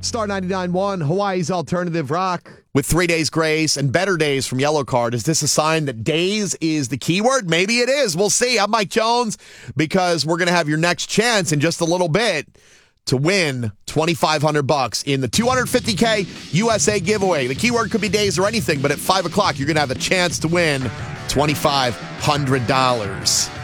Star 99.1, Hawaii's alternative rock. With 3 days grace and better days from Yellow Card, is this a sign that days is the keyword? Maybe it is. We'll see. I'm Mike Jones, because we're going to have your next chance in just a little bit to win $2,500 in the $250K USA giveaway. The keyword could be days or anything, but at 5 o'clock, you're going to have a chance to win $2,500.